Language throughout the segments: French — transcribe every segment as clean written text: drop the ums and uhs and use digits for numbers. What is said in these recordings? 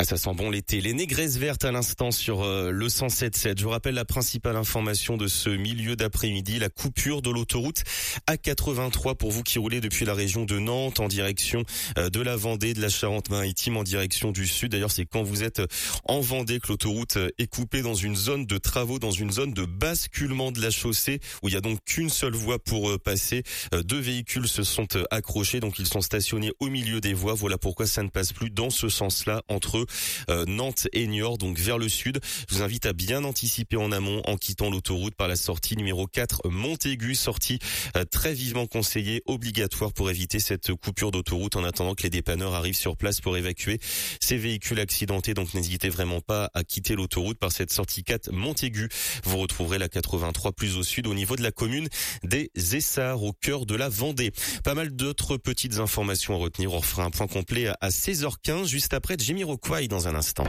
Ah, ça sent bon l'été. Les négresses vertes à l'instant sur le 107.7. Je vous rappelle la principale information de ce milieu d'après-midi, la coupure de l'autoroute A83 pour vous qui roulez depuis la région de Nantes en direction de la Vendée, de la Charente-Maritime en direction du sud. D'ailleurs, c'est quand vous êtes en Vendée que l'autoroute est coupée dans une zone de travaux, dans une zone de basculement de la chaussée où il y a donc qu'une seule voie pour passer. Deux véhicules se sont accrochés, donc ils sont stationnés au milieu des voies. Voilà pourquoi ça ne passe plus dans ce sens-là entre Nantes et Niort, donc vers le sud. Je vous invite à bien anticiper en amont en quittant l'autoroute par la sortie numéro 4 Montaigu, sortie très vivement conseillée, obligatoire pour éviter cette coupure d'autoroute en attendant que les dépanneurs arrivent sur place pour évacuer ces véhicules accidentés. Donc n'hésitez vraiment pas à quitter l'autoroute par cette sortie 4 Montaigu. Vous retrouverez la 83 plus au sud au niveau de la commune des Essarts au cœur de la Vendée. Pas mal d'autres petites informations à retenir. On refera un point complet à 16h15 juste après Jamiroquai dans un instant.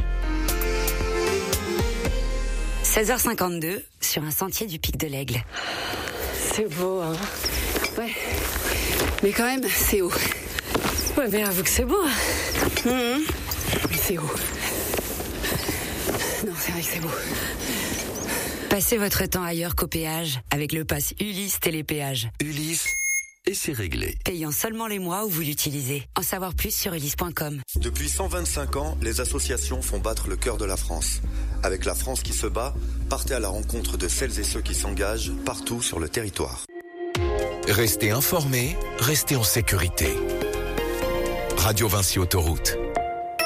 16h52 sur un sentier du Pic de l'Aigle. C'est beau, hein. Ouais. Mais quand même, c'est haut. Ouais, mais avoue que c'est beau. Mais c'est haut. Non, c'est vrai que c'est beau. Passez votre temps ailleurs qu'au péage avec le pass Ulysse Télépéage. Ulysse, et c'est réglé. Payant seulement les mois où vous l'utilisez. En savoir plus sur ulysse.com. Depuis 125 ans, les associations font battre le cœur de la France. Avec la France qui se bat, partez à la rencontre de celles et ceux qui s'engagent partout sur le territoire. Restez informés, restez en sécurité. Radio Vinci Autoroute.